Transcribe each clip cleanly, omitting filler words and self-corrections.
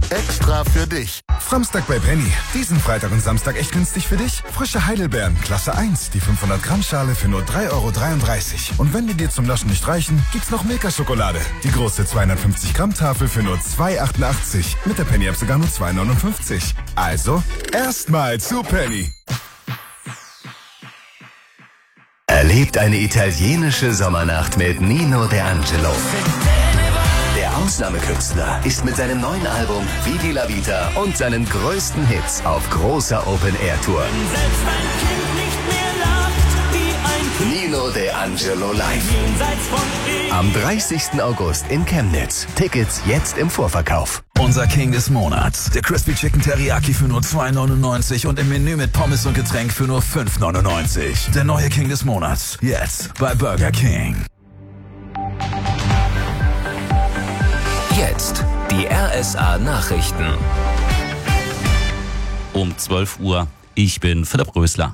Extra für dich. Framstag bei Penny. Diesen Freitag und Samstag echt günstig für dich. Frische Heidelbeeren, Klasse 1, die 500 Gramm Schale für nur 3,33 €. Und wenn die dir zum Naschen nicht reichen, gibt's noch Milka-Schokolade. Die große 250 Gramm Tafel für nur 2,88 €. Mit der Penny-App sogar nur 2,59 €. Also, erstmal zu Penny. Erlebt eine italienische Sommernacht mit Nino D'Angelo. Der Ausnahmekünstler ist mit seinem neuen Album Vidi la Vita und seinen größten Hits auf großer Open-Air-Tour. Nino D'Angelo live. Am 30. August in Chemnitz. Tickets jetzt im Vorverkauf. Unser King des Monats. Der Crispy Chicken Teriyaki für nur 2,99 und im Menü mit Pommes und Getränk für nur 5,99. Der neue King des Monats. Jetzt bei Burger King. Jetzt die RSA Nachrichten. Um 12 Uhr. Ich bin Philipp Rösler.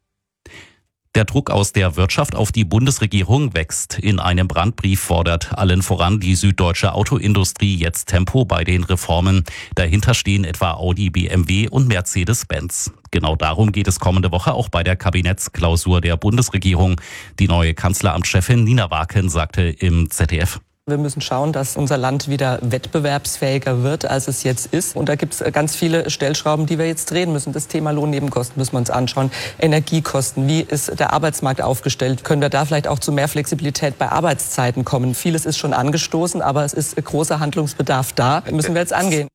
Der Druck aus der Wirtschaft auf die Bundesregierung wächst. In einem Brandbrief fordert allen voran die süddeutsche Autoindustrie jetzt Tempo bei den Reformen. Dahinter stehen etwa Audi, BMW und Mercedes-Benz. Genau darum geht es kommende Woche auch bei der Kabinettsklausur der Bundesregierung. Die neue Kanzleramtschefin Nina Waken sagte im ZDF: Wir müssen schauen, dass unser Land wieder wettbewerbsfähiger wird, als es jetzt ist. Und da gibt es ganz viele Stellschrauben, die wir jetzt drehen müssen. Das Thema Lohnnebenkosten müssen wir uns anschauen. Energiekosten, wie ist der Arbeitsmarkt aufgestellt? Können wir da vielleicht auch zu mehr Flexibilität bei Arbeitszeiten kommen? Vieles ist schon angestoßen, aber es ist großer Handlungsbedarf da. Müssen wir jetzt angehen.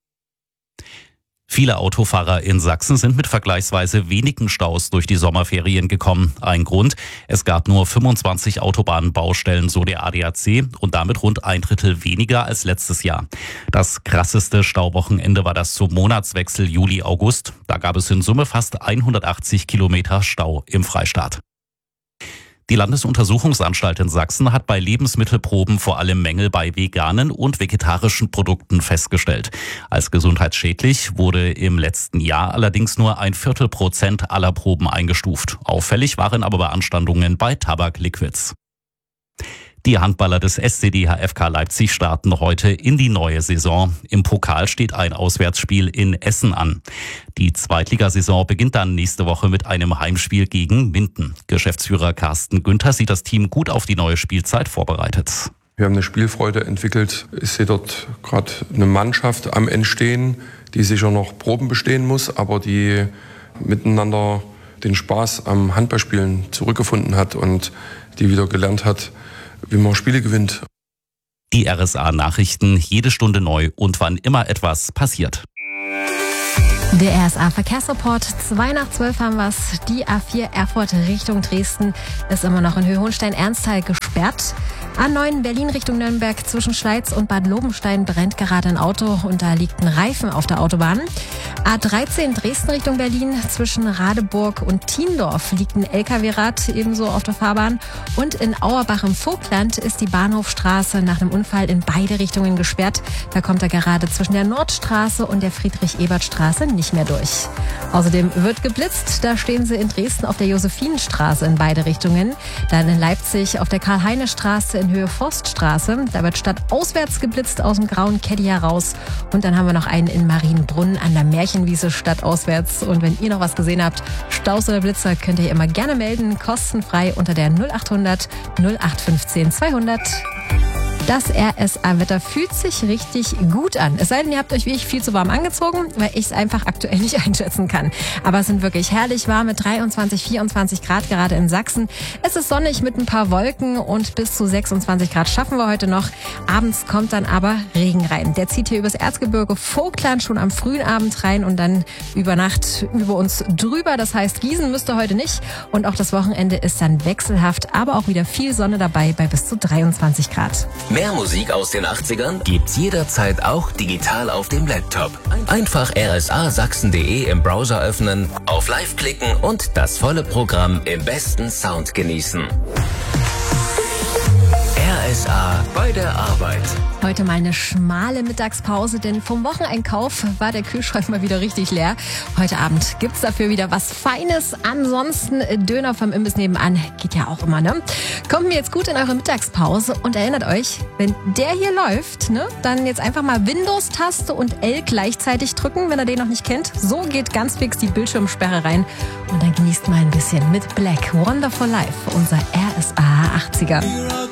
Viele Autofahrer in Sachsen sind mit vergleichsweise wenigen Staus durch die Sommerferien gekommen. Ein Grund: es gab nur 25 Autobahnbaustellen, so der ADAC, und damit rund ein Drittel weniger als letztes Jahr. Das krasseste Stauwochenende war das zum Monatswechsel Juli-August. Da gab es in Summe fast 180 Kilometer Stau im Freistaat. Die Landesuntersuchungsanstalt in Sachsen hat bei Lebensmittelproben vor allem Mängel bei veganen und vegetarischen Produkten festgestellt. Als gesundheitsschädlich wurde im letzten Jahr allerdings nur 0,25% aller Proben eingestuft. Auffällig waren aber Beanstandungen bei Tabakliquids. Die Handballer des SC DHFK Leipzig starten heute in die neue Saison. Im Pokal steht ein Auswärtsspiel in Essen an. Die Zweitligasaison beginnt dann nächste Woche mit einem Heimspiel gegen Minden. Geschäftsführer Carsten Günther sieht das Team gut auf die neue Spielzeit vorbereitet. Wir haben eine Spielfreude entwickelt. Ich sehe dort gerade eine Mannschaft am Entstehen, die sicher noch Proben bestehen muss, aber die miteinander den Spaß am Handballspielen zurückgefunden hat und die wieder gelernt hat, wie man Spiele gewinnt. Die RSA-Nachrichten jede Stunde neu und wann immer etwas passiert. Der RSA-Verkehrsreport, 11:02 haben wir es. Die A4 Erfurt Richtung Dresden ist immer noch in Höhe Hohenstein-Ernsthal gesperrt. A9 Berlin Richtung Nürnberg zwischen Schleiz und Bad Lobenstein brennt gerade ein Auto und da liegt ein Reifen auf der Autobahn. A13 Dresden Richtung Berlin zwischen Radeburg und Thiendorf liegt ein LKW-Rad ebenso auf der Fahrbahn. Und in Auerbach im Vogtland ist die Bahnhofstraße nach einem Unfall in beide Richtungen gesperrt. Da kommt er gerade zwischen der Nordstraße und der Friedrich-Ebert-Straße nicht mehr durch. Außerdem wird geblitzt. Da stehen sie in Dresden auf der Josephinenstraße in beide Richtungen. Dann in Leipzig auf der Karl-Heine-Straße in Höhe Forststraße. Da wird stadtauswärts geblitzt aus dem grauen Caddy heraus. Und dann haben wir noch einen in Marienbrunn an der Märchenwiese stadtauswärts. Und wenn ihr noch was gesehen habt, Staus oder Blitzer, könnt ihr immer gerne melden. Kostenfrei unter der 0800 0815 200. Das RSA-Wetter fühlt sich richtig gut an. Es sei denn, ihr habt euch wie ich viel zu warm angezogen, weil ich es einfach aktuell nicht einschätzen kann. Aber es sind wirklich herrlich warme 23, 24 Grad gerade in Sachsen. Es ist sonnig mit ein paar Wolken und bis zu 26 Grad schaffen wir heute noch. Abends kommt dann aber Regen rein. Der zieht hier übers Erzgebirge Vogtland schon am frühen Abend rein und dann über Nacht über uns drüber. Das heißt, gießen müsste heute nicht. Und auch das Wochenende ist dann wechselhaft, aber auch wieder viel Sonne dabei bei bis zu 23 Grad. Mehr Musik aus den 80ern gibt's jederzeit auch digital auf dem Laptop. Einfach rsasachsen.de im Browser öffnen, auf Live klicken und das volle Programm im besten Sound genießen. RSA bei der Arbeit. Heute mal eine schmale Mittagspause, denn vom Wocheneinkauf war der Kühlschrank mal wieder richtig leer. Heute Abend gibt's dafür wieder was Feines. Ansonsten Döner vom Imbiss nebenan geht ja auch immer, ne? Kommt mir jetzt gut in eure Mittagspause und erinnert euch, wenn der hier läuft, ne, dann jetzt einfach mal Windows-Taste und L gleichzeitig drücken, wenn ihr den noch nicht kennt. So geht ganz fix die Bildschirmsperre rein und dann genießt mal ein bisschen mit Black Wonderful Life, unser RSA 80er.